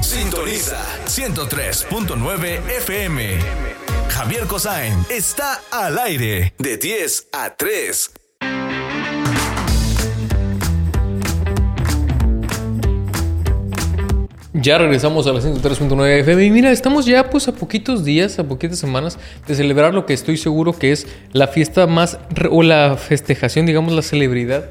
Sintoniza 103.9 FM. Javier Cosain está al aire de 10 a 3. Ya regresamos a la 103.9 FM y mira, estamos ya pues a poquitos días, a poquitas semanas de celebrar lo que estoy seguro que es la fiesta más, o la festejación, digamos la celebridad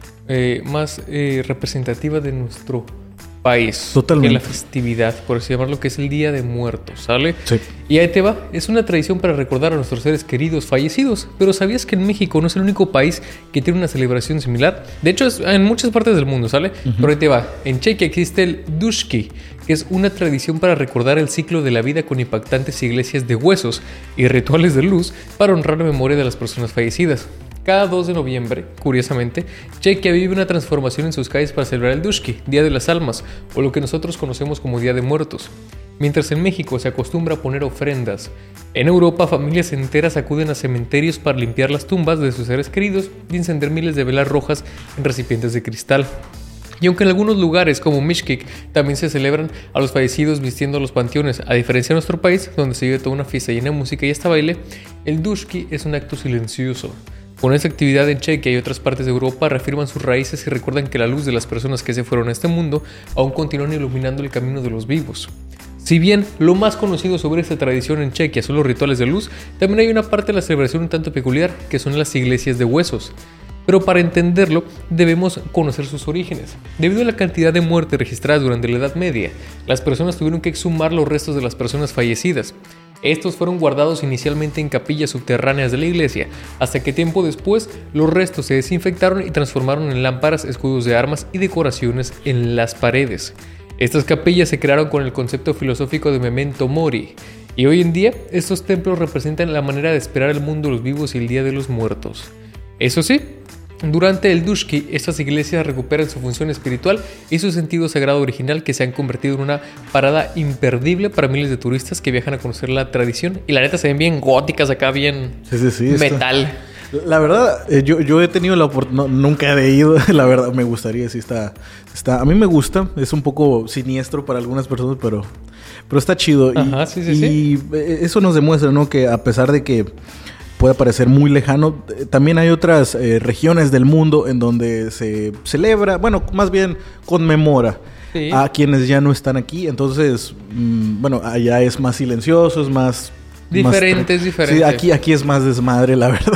más representativa de nuestro país. Totalmente. Que la festividad, por así llamarlo, que es el Día de Muertos, ¿sale? Sí. Y ahí te va, es una tradición para recordar a nuestros seres queridos fallecidos, pero ¿sabías que en México no es el único país que tiene una celebración similar? De hecho, es en muchas partes del mundo, ¿sale? Pero ahí te va, en Chequia existe el Dushki, que es una tradición para recordar el ciclo de la vida con impactantes iglesias de huesos y rituales de luz para honrar la memoria de las personas fallecidas. Cada 2 de noviembre, curiosamente, Chequia vive una transformación en sus calles para celebrar el Dushki, Día de las Almas, o lo que nosotros conocemos como Día de Muertos. Mientras en México se acostumbra a poner ofrendas, en Europa familias enteras acuden a cementerios para limpiar las tumbas de sus seres queridos y encender miles de velas rojas en recipientes de cristal. Y aunque en algunos lugares como Mixquic también se celebran a los fallecidos vistiendo los panteones, a diferencia de nuestro país, donde se vive toda una fiesta llena de música y hasta baile, el Dushki es un acto silencioso. Con esta actividad en Chequia y otras partes de Europa reafirman sus raíces y recuerdan que la luz de las personas que se fueron a este mundo aún continúan iluminando el camino de los vivos. Si bien lo más conocido sobre esta tradición en Chequia son los rituales de luz, también hay una parte de la celebración un tanto peculiar, que son las iglesias de huesos. Pero para entenderlo, debemos conocer sus orígenes. Debido a la cantidad de muertes registradas durante la Edad Media, las personas tuvieron que exhumar los restos de las personas fallecidas. Estos fueron guardados inicialmente en capillas subterráneas de la iglesia, hasta que tiempo después los restos se desinfectaron y transformaron en lámparas, escudos de armas y decoraciones en las paredes. Estas capillas se crearon con el concepto filosófico de Memento Mori, y hoy en día estos templos representan la manera de esperar el mundo de los vivos y el Día de los Muertos. Eso sí, durante el Dushki, estas iglesias recuperan su función espiritual y su sentido sagrado original, que se han convertido en una parada imperdible para miles de turistas que viajan a conocer la tradición. Y la neta se ven bien góticas acá, bien Sí, metal. La verdad, yo he tenido la oportunidad, nunca he ido, la verdad me gustaría, sí está, a mí me gusta, es un poco siniestro para algunas personas, pero está chido. Ajá, sí. Eso nos demuestra, ¿no? Que a pesar de que puede parecer muy lejano, también hay otras regiones del mundo en donde se celebra, bueno, más bien conmemora a quienes ya no están aquí. Entonces, bueno, allá es más silencioso, es más... Diferente. Sí, aquí es más desmadre, la verdad.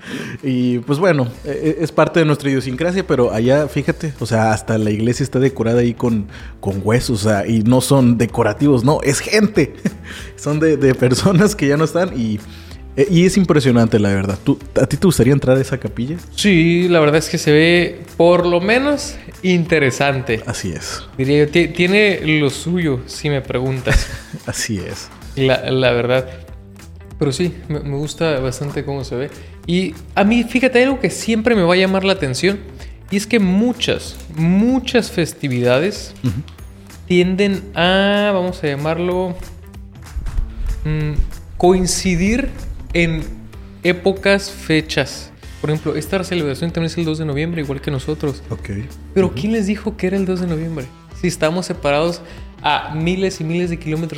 Y pues bueno, es parte de nuestra idiosincrasia, pero allá, fíjate, o sea, hasta la iglesia está decorada ahí con huesos, o sea, y no son decorativos, no, es gente. Son de personas que ya no están y es impresionante, la verdad. ¿A ti te gustaría entrar a esa capilla? Sí, la verdad es que se ve, por lo menos, interesante. Así es. Diría yo, tiene lo suyo, si me preguntas. Así es. La verdad. Pero sí, me gusta bastante cómo se ve. Y a mí, fíjate, hay algo que siempre me va a llamar la atención. Y es que muchas festividades tienden a, vamos a llamarlo, coincidir en épocas, fechas. Por ejemplo, esta celebración también es el 2 de noviembre, igual que nosotros. Ok. Pero ¿quién les dijo que era el 2 de noviembre? Si estamos separados a miles y miles de kilómetros